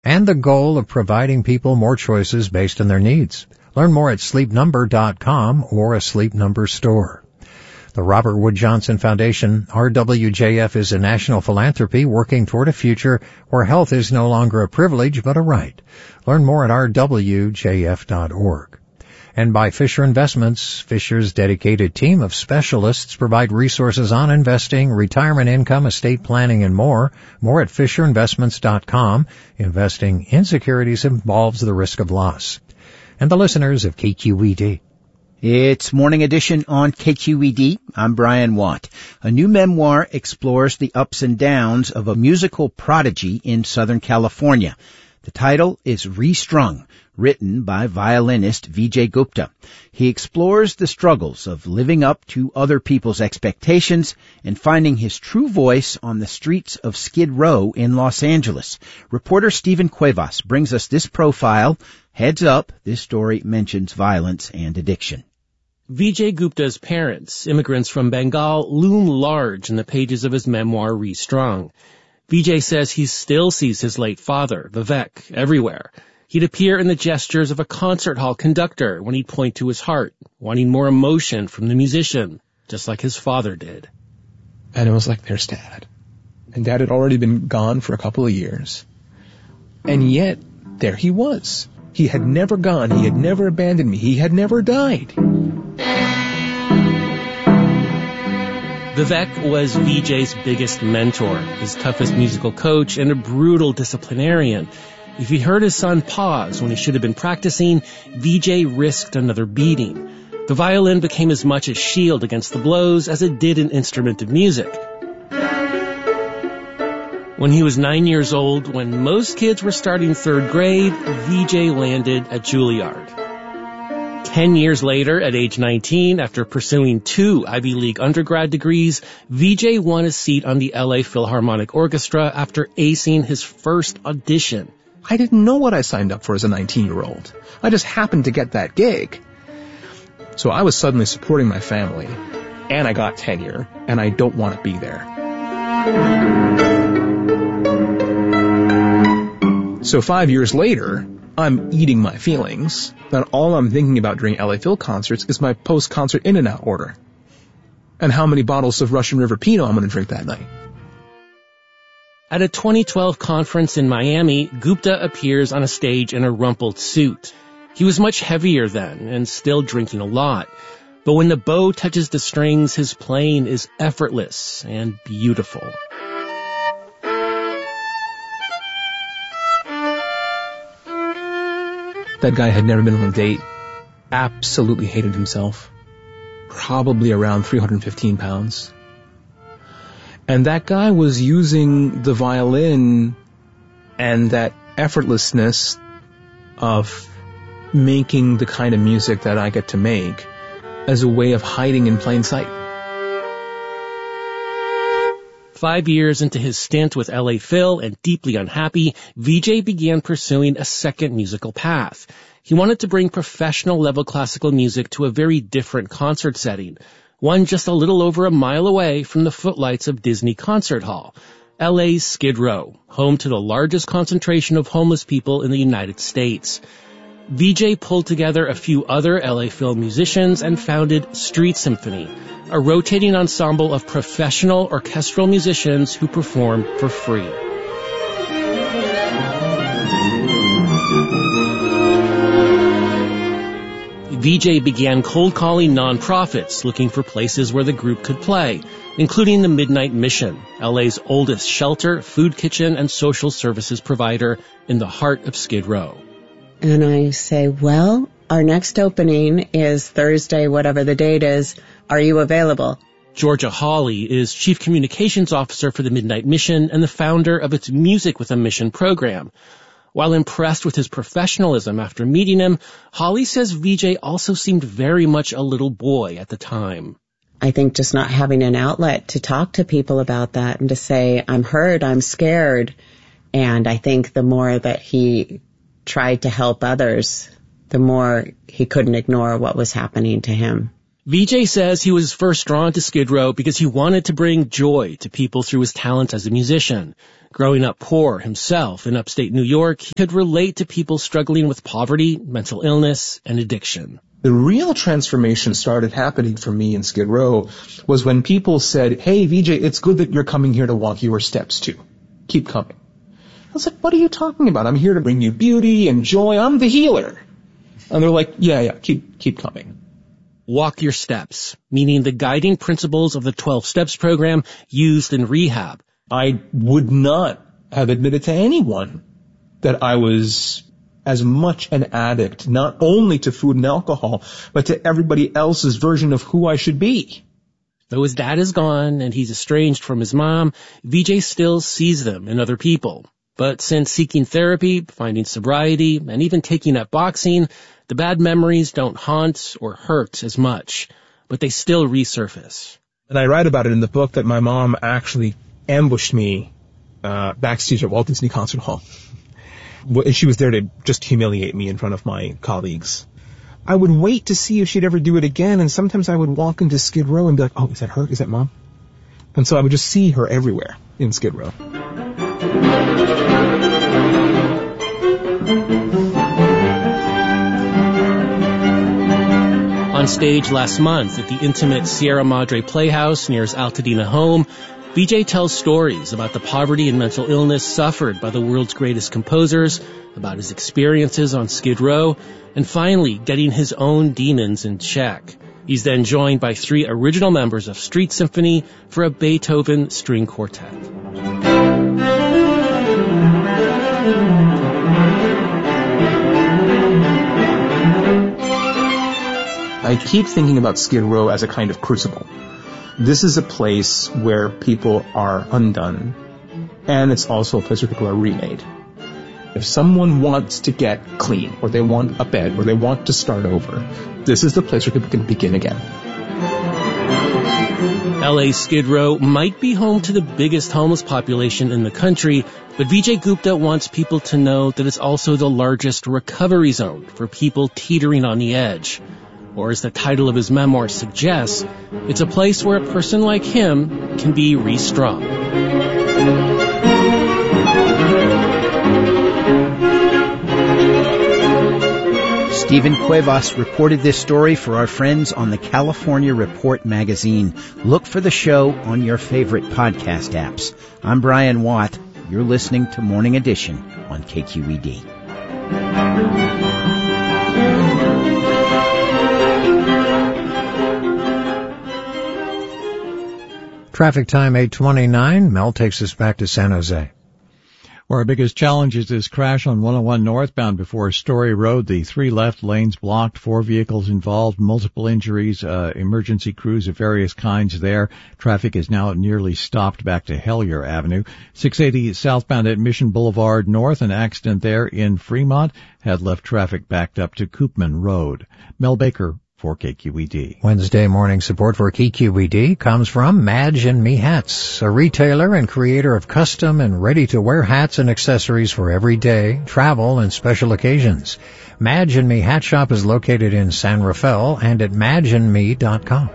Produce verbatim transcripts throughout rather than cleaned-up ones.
and the goal of providing people more choices based on their needs. Learn more at sleep number dot com or a Sleep Number store. The Robert Wood Johnson Foundation, R W J F, is a national philanthropy working toward a future where health is no longer a privilege but a right. Learn more at r w j f dot org. And by Fisher Investments, Fisher's dedicated team of specialists provide resources on investing, retirement income, estate planning, and more. More at fisher investments dot com. Investing in securities involves the risk of loss. And the listeners of K Q E D. It's Morning Edition on K Q E D. I'm Brian Watt. A new memoir explores the ups and downs of a musical prodigy in Southern California. The title is Restrung, written by violinist Vijay Gupta. He explores the struggles of living up to other people's expectations and finding his true voice on the streets of Skid Row in Los Angeles. Reporter Stephen Cuevas brings us this profile. Heads up, this story mentions violence and addiction. Vijay Gupta's parents, immigrants from Bengal, loom large in the pages of his memoir, Restrung. Vijay says he still sees his late father, Vivek, everywhere. He'd appear in the gestures of a concert hall conductor when he'd point to his heart, wanting more emotion from the musician, just like his father did. And it was like, there's Dad. And Dad had already been gone for a couple of years. And yet, there he was. He had never gone. He had never abandoned me. He had never died. Vivek was Vijay's biggest mentor, his toughest musical coach, and a brutal disciplinarian. If he heard his son pause when he should have been practicing, Vijay risked another beating. The violin became as much a shield against the blows as it did an instrument of music. When he was nine years old, when most kids were starting third grade, Vijay landed at Juilliard. Ten years later, at age nineteen, after pursuing two Ivy League undergrad degrees, Vijay won a seat on the L A Philharmonic Orchestra after acing his first audition. I didn't know what I signed up for as a nineteen-year-old. I just happened to get that gig. So I was suddenly supporting my family, and I got tenure, and I don't want to be there. So five years later, I'm eating my feelings, and all I'm thinking about during L A Phil concerts is my post-concert In-N-Out order. And how many bottles of Russian River Pinot I'm going to drink that night. At a twenty twelve conference in Miami, Gupta appears on a stage in a rumpled suit. He was much heavier then and still drinking a lot. But when the bow touches the strings, his playing is effortless and beautiful. That guy had never been on a date, absolutely hated himself, probably around three hundred fifteen pounds. And that guy was using the violin and that effortlessness of making the kind of music that I get to make as a way of hiding in plain sight. Five years into his stint with L A Phil and deeply unhappy, Vijay began pursuing a second musical path. He wanted to bring professional-level classical music to a very different concert setting, one just a little over a mile away from the footlights of Disney Concert Hall, L A's Skid Row, home to the largest concentration of homeless people in the United States. Vijay pulled together a few other L A Phil musicians and founded Street Symphony, a rotating ensemble of professional orchestral musicians who perform for free. Vijay began cold calling nonprofits looking for places where the group could play, including the Midnight Mission, L A's oldest shelter, food kitchen, and social services provider in the heart of Skid Row. And I say, well, our next opening is Thursday, whatever the date is. Are you available? Georgia Hawley is Chief Communications Officer for the Midnight Mission and the founder of its Music with a Mission program. While impressed with his professionalism after meeting him, Hawley says Vijay also seemed very much a little boy at the time. I think just not having an outlet to talk to people about that and to say, I'm hurt, I'm scared. And I think the more that he tried to help others, the more he couldn't ignore what was happening to him. Vijay says he was first drawn to Skid Row because he wanted to bring joy to people through his talent as a musician. Growing up poor himself in upstate New York, he could relate to people struggling with poverty, mental illness, and addiction. The real transformation started happening for me in Skid Row was when people said, "Hey, Vijay, it's good that you're coming here to walk your steps too. Keep coming." I was like, "What are you talking about? I'm here to bring you beauty and joy. I'm the healer." And they're like, yeah, yeah, keep keep coming. Walk your steps, meaning the guiding principles of the twelve steps program used in rehab. I would not have admitted to anyone that I was as much an addict, not only to food and alcohol, but to everybody else's version of who I should be. Though his dad is gone and he's estranged from his mom, Vijay still sees them in other people. But since seeking therapy, finding sobriety, and even taking up boxing, the bad memories don't haunt or hurt as much, but they still resurface. And I write about it in the book that my mom actually ambushed me uh, backstage at Walt Disney Concert Hall. She was there to just humiliate me in front of my colleagues. I would wait to see if she'd ever do it again, and sometimes I would walk into Skid Row and be like, "Oh, is that her? Is that Mom?" And so I would just see her everywhere in Skid Row. On stage last month at the intimate Sierra Madre Playhouse near his Altadena home, Vijay tells stories about the poverty and mental illness suffered by the world's greatest composers, about his experiences on Skid Row, and finally getting his own demons in check. He's then joined by three original members of Street Symphony for a Beethoven string quartet. I keep thinking about Skid Row as a kind of crucible. This is a place where people are undone, and it's also a place where people are remade. If someone wants to get clean, or they want a bed, or they want to start over, this is the place where people can begin again. L A's Skid Row might be home to the biggest homeless population in the country, but Vijay Gupta wants people to know that it's also the largest recovery zone for people teetering on the edge. Or as the title of his memoir suggests, it's a place where a person like him can be re-strung. Stephen Cuevas reported this story for our friends on the California Report magazine. Look for the show on your favorite podcast apps. I'm Brian Watt. You're listening to Morning Edition on K Q E D. Traffic time eight twenty-nine. Mel takes us back to San Jose. Where our biggest challenge is this crash on one oh one northbound before Story Road. The three left lanes blocked, four vehicles involved, multiple injuries, uh, emergency crews of various kinds there. Traffic is now nearly stopped back to Hellier Avenue. six eighty southbound at Mission Boulevard North, an accident there in Fremont had left traffic backed up to Koopman Road. Mel Baker for K Q E D. Wednesday morning support for K Q E D comes from Madge and Me Hats, a retailer and creator of custom and ready-to-wear hats and accessories for every day, travel, and special occasions. Madge and Me Hat Shop is located in San Rafael and at madge and me dot com.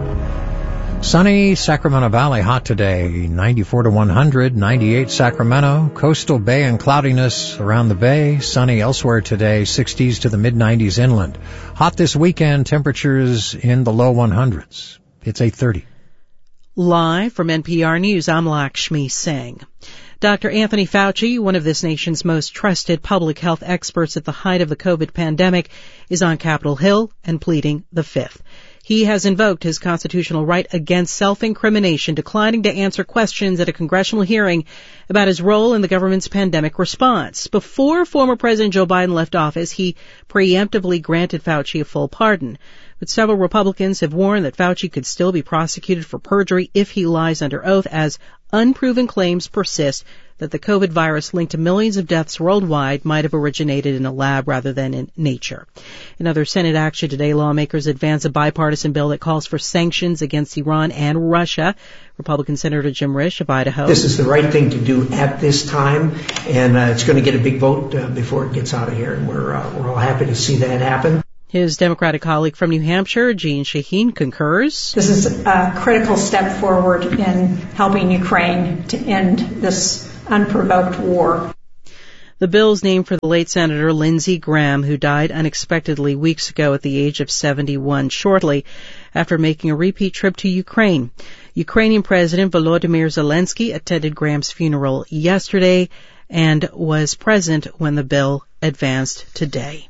Sunny Sacramento Valley, hot today, ninety-four to one hundred, ninety-eight Sacramento, coastal bay and cloudiness around the bay, sunny elsewhere today, sixties to the mid nineties inland. Hot this weekend, temperatures in the low one hundreds. It's eight thirty. Live from N P R News, I'm Lakshmi Singh. Doctor Anthony Fauci, one of this nation's most trusted public health experts at the height of the COVID pandemic, is on Capitol Hill and pleading the fifth. He has invoked his constitutional right against self-incrimination, declining to answer questions at a congressional hearing about his role in the government's pandemic response. Before former President Joe Biden left office, he preemptively granted Fauci a full pardon. But several Republicans have warned that Fauci could still be prosecuted for perjury if he lies under oath, as unproven claims persist that the COVID virus linked to millions of deaths worldwide might have originated in a lab rather than in nature. In other Senate action today, lawmakers advance a bipartisan bill that calls for sanctions against Iran and Russia. Republican Senator Jim Risch of Idaho. This is the right thing to do at this time, and uh, it's going to get a big vote uh, before it gets out of here, and we're, uh, we're all happy to see that happen. His Democratic colleague from New Hampshire, Jeanne Shaheen, concurs. This is a critical step forward in helping Ukraine to end this unprovoked war. The bill's named for the late Senator Lindsey Graham, who died unexpectedly weeks ago at the age of seventy-one, shortly after making a repeat trip to Ukraine. Ukrainian President Volodymyr Zelensky attended Graham's funeral yesterday and was present when the bill advanced today.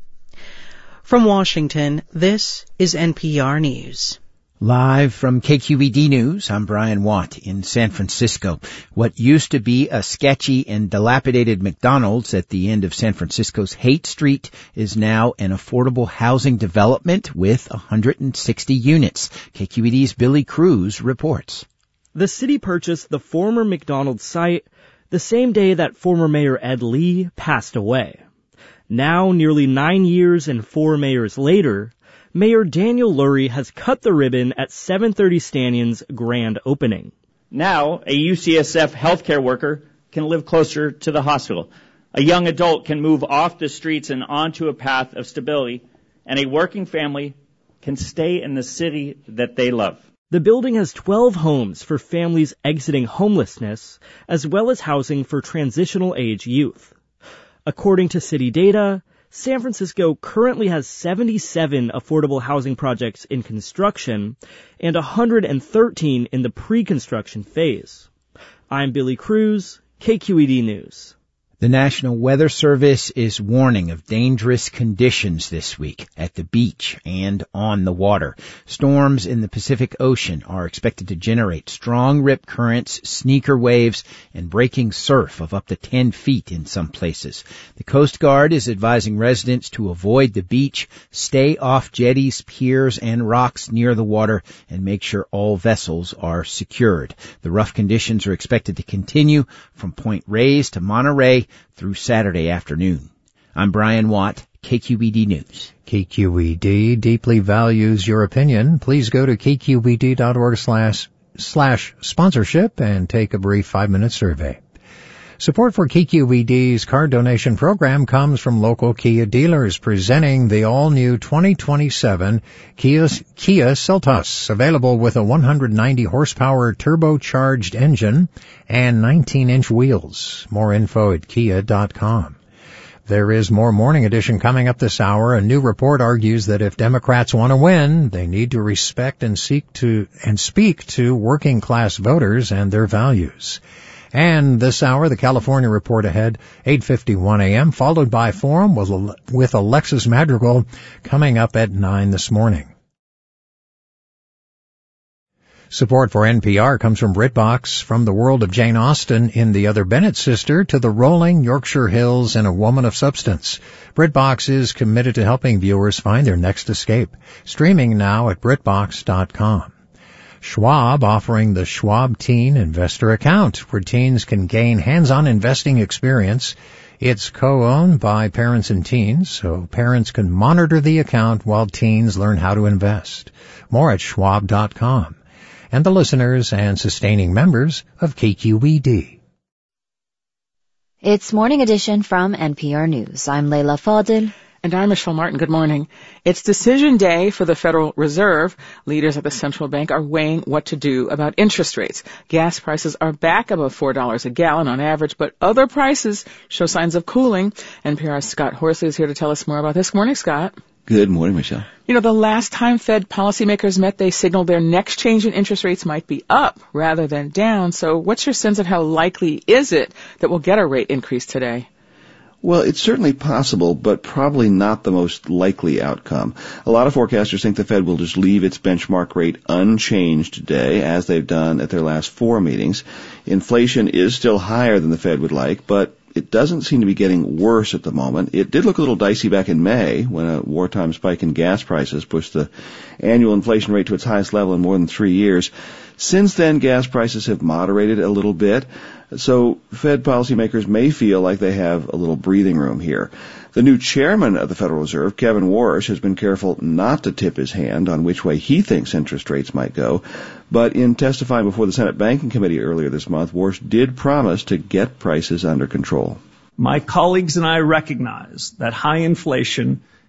From Washington, this is N P R News. Live from K Q E D News, I'm Brian Watt in San Francisco. What used to be a sketchy and dilapidated McDonald's at the end of San Francisco's Haight Street is now an affordable housing development with one hundred sixty units. K Q E D's Billy Cruz reports. The city purchased the former McDonald's site the same day that former Mayor Ed Lee passed away. Now, nearly nine years and four mayors later, Mayor Daniel Lurie has cut the ribbon at seven thirty Stanyon's grand opening. Now, a U C S F healthcare worker can live closer to the hospital. A young adult can move off the streets and onto a path of stability, and a working family can stay in the city that they love. The building has twelve homes for families exiting homelessness, as well as housing for transitional age youth. According to city data, San Francisco currently has seventy-seven affordable housing projects in construction and one hundred thirteen in the pre-construction phase. I'm Billy Cruz, K Q E D News. The National Weather Service is warning of dangerous conditions this week at the beach and on the water. Storms in the Pacific Ocean are expected to generate strong rip currents, sneaker waves, and breaking surf of up to ten feet in some places. The Coast Guard is advising residents to avoid the beach, stay off jetties, piers, and rocks near the water, and make sure all vessels are secured. The rough conditions are expected to continue from Point Reyes to Monterey through Saturday afternoon. I'm Brian Watt, K Q E D News. K Q E D deeply values your opinion. Please go to k q e d dot org slash slash sponsorship and take a brief five-minute survey. Support for K Q E D's card donation program comes from local Kia dealers presenting the all-new twenty twenty-seven Kia, Kia Seltos, available with a one hundred ninety horsepower turbocharged engine and nineteen inch wheels. More info at kia dot com. There is more Morning Edition coming up this hour. A new report argues that if Democrats want to win, they need to respect and seek to and speak to working class voters and their values. And this hour, the California Report ahead, eight fifty-one a.m., followed by Forum with, with Alexis Madrigal coming up at nine this morning. Support for N P R comes from BritBox. From the world of Jane Austen in The Other Bennett Sister to the rolling Yorkshire Hills in A Woman of Substance, BritBox is committed to helping viewers find their next escape. Streaming now at britbox dot com. Schwab offering the Schwab Teen Investor Account, where teens can gain hands-on investing experience. It's co-owned by parents and teens, so parents can monitor the account while teens learn how to invest. More at schwab dot com. And the listeners and sustaining members of K Q E D. It's Morning Edition from N P R News. I'm Layla Fadil. And I'm Michelle Martin. Good morning. It's decision day for the Federal Reserve. Leaders at the central bank are weighing what to do about interest rates. Gas prices are back above four dollars a gallon on average, but other prices show signs of cooling. N P R's Scott Horsley is here to tell us more about this. Good morning, Scott. Good morning, Michelle. You know, the last time Fed policymakers met, they signaled their next change in interest rates might be up rather than down. So what's your sense of how likely is it that we'll get a rate increase today? Well, it's certainly possible, but probably not the most likely outcome. A lot of forecasters think the Fed will just leave its benchmark rate unchanged today, as they've done at their last four meetings. Inflation is still higher than the Fed would like, but it doesn't seem to be getting worse at the moment. It did look a little dicey back in May when a wartime spike in gas prices pushed the annual inflation rate to its highest level in more than three years. Since then, gas prices have moderated a little bit, so Fed policymakers may feel like they have a little breathing room here. The new chairman of the Federal Reserve, Kevin Warsh, has been careful not to tip his hand on which way he thinks interest rates might go. But in testifying before the Senate Banking Committee earlier this month, Warsh did promise to get prices under control. My colleagues and I recognize that high inflation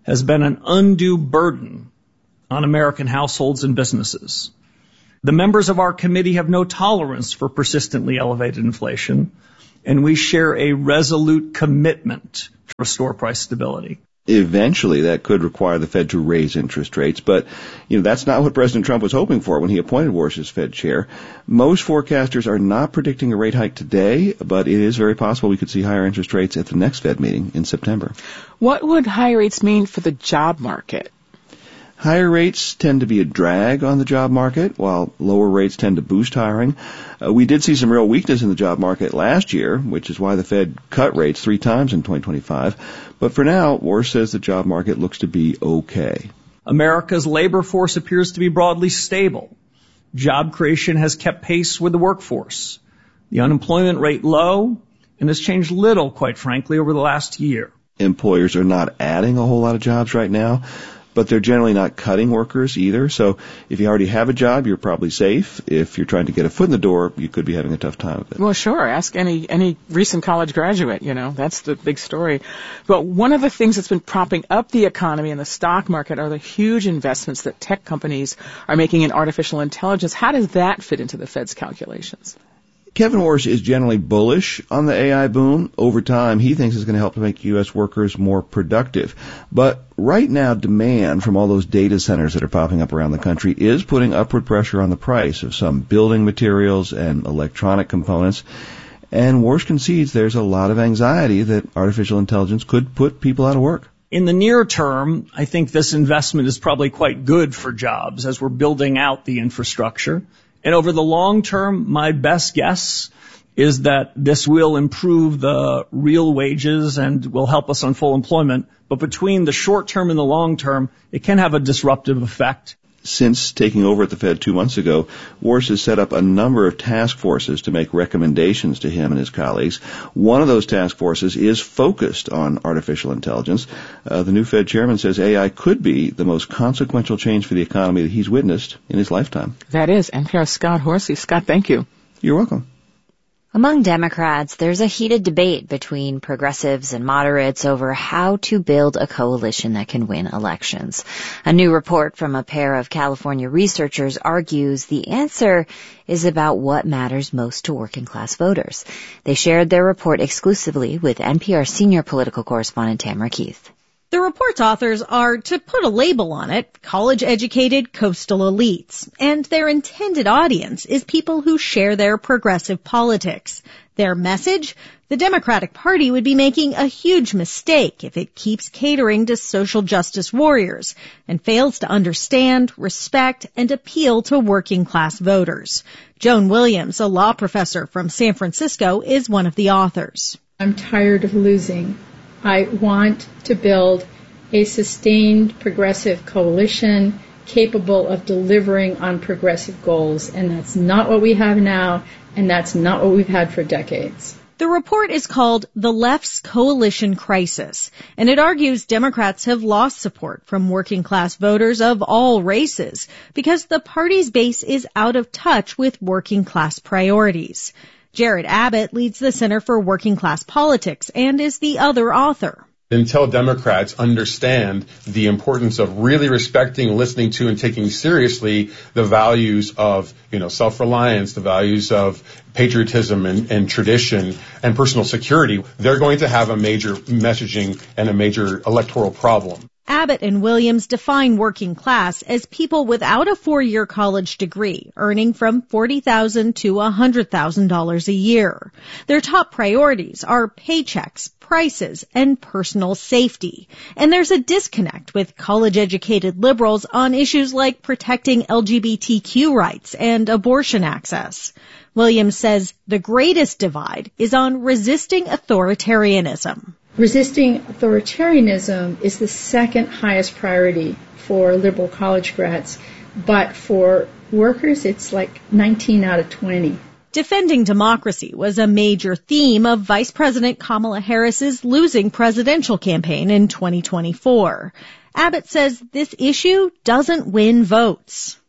has been an undue burden on American households and businesses. The members of our committee have no tolerance for persistently elevated inflation, and we share a resolute commitment to restore price stability. Eventually, that could require the Fed to raise interest rates, but you know that's not what President Trump was hoping for when he appointed Warsh as Fed chair. Most forecasters are not predicting a rate hike today, but it is very possible we could see higher interest rates at the next Fed meeting in September. What would higher rates mean for the job market? Higher rates tend to be a drag on the job market, while lower rates tend to boost hiring. Uh, we did see some real weakness in the job market last year, which is why the Fed cut rates three times in twenty twenty-five. But for now, Warsh says the job market looks to be okay. America's labor force appears to be broadly stable. Job creation has kept pace with the workforce. The unemployment rate low, and has changed little, quite frankly, over the last year. Employers are not adding a whole lot of jobs right now, but they're generally not cutting workers either. So if you already have a job, you're probably safe. If you're trying to get a foot in the door, you could be having a tough time with it. Well, sure. Ask any any recent college graduate, you know. That's the big story. But one of the things that's been propping up the economy and the stock market are the huge investments that tech companies are making in artificial intelligence. How does that fit into the Fed's calculations? Kevin Warsh is generally bullish on the A I boom. Over time, he thinks it's going to help to make U S workers more productive. But right now, demand from all those data centers that are popping up around the country is putting upward pressure on the price of some building materials and electronic components. And Warsh concedes there's a lot of anxiety that artificial intelligence could put people out of work. In the near term, I think this investment is probably quite good for jobs as we're building out the infrastructure. And over the long term, my best guess is that this will improve the real wages and will help us on full employment. But between the short term and the long term, it can have a disruptive effect. Since taking over at the Fed two months ago, Warsh has set up a number of task forces to make recommendations to him and his colleagues. One of those task forces is focused on artificial intelligence. Uh, the new Fed chairman says A I could be the most consequential change for the economy that he's witnessed in his lifetime. That is N P R's Scott Horsey. Scott, thank you. You're welcome. Among Democrats, there's a heated debate between progressives and moderates over how to build a coalition that can win elections. A new report from a pair of California researchers argues the answer is about what matters most to working-class voters. They shared their report exclusively with N P R senior political correspondent Tamara Keith. The report's authors are, to put a label on it, college-educated coastal elites, and their intended audience is people who share their progressive politics. Their message? The Democratic Party would be making a huge mistake if it keeps catering to social justice warriors and fails to understand, respect, and appeal to working-class voters. Joan Williams, a law professor from San Francisco, is one of the authors. I'm tired of losing. I want to build a sustained progressive coalition capable of delivering on progressive goals, and that's not what we have now, and that's not what we've had for decades. The report is called The Left's Coalition Crisis, and it argues Democrats have lost support from working-class voters of all races because the party's base is out of touch with working-class priorities. Jared Abbott leads the Center for Working Class Politics and is the other author. Until Democrats understand the importance of really respecting, listening to, and taking seriously the values of, you know, self-reliance, the values of patriotism and, and tradition and personal security, they're going to have a major messaging and a major electoral problem. Abbott and Williams define working class as people without a four-year college degree, earning from forty thousand dollars to one hundred thousand dollars a year. Their top priorities are paychecks, prices, and personal safety. And there's a disconnect with college-educated liberals on issues like protecting L G B T Q rights and abortion access. Williams says the greatest divide is on resisting authoritarianism. Resisting authoritarianism is the second highest priority for liberal college grads, but for workers, it's like nineteen out of twenty. Defending democracy was a major theme of Vice President Kamala Harris's losing presidential campaign in twenty twenty-four. Abbott says this issue doesn't win votes.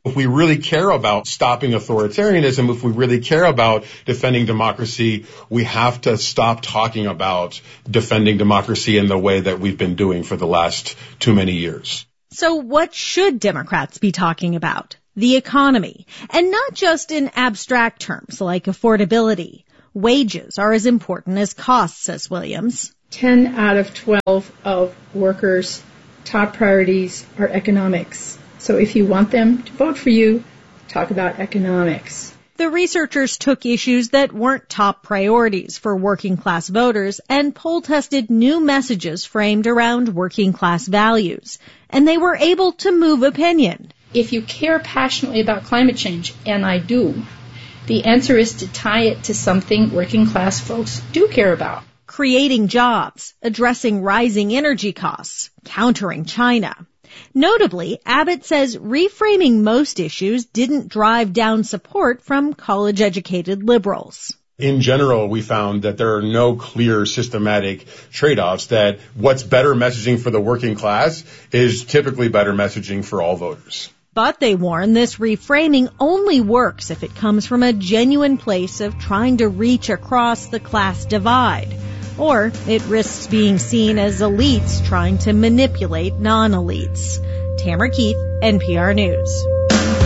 If we really care about stopping authoritarianism, if we really care about defending democracy, we have to stop talking about defending democracy in the way that we've been doing for the last too many years. So what should Democrats be talking about? The economy. And not just in abstract terms like affordability. Wages are as important as costs, says Williams. ten out of twelve of workers' top priorities are economics. So if you want them to vote for you, talk about economics. The researchers took issues that weren't top priorities for working class voters and poll tested new messages framed around working class values. And they were able to move opinion. If you care passionately about climate change, and I do, the answer is to tie it to something working class folks do care about. Creating jobs, addressing rising energy costs, countering China. Notably, Abbott says reframing most issues didn't drive down support from college-educated liberals. In general, we found that there are no clear systematic trade-offs, that what's better messaging for the working class is typically better messaging for all voters. But they warn this reframing only works if it comes from a genuine place of trying to reach across the class divide. Or it risks being seen as elites trying to manipulate non-elites. Tamara Keith, N P R News.